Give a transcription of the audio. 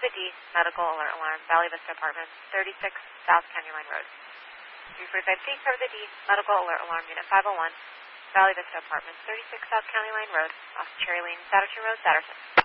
the D, medical alert alarm, Valley Vista Apartments, 36 South Canyon Line Road. 345C, cover the D, medical alert alarm, unit 501, Valley Vista Apartments, 36 South County Line Road, off Cherry Lane, Satterton Road, Satterton.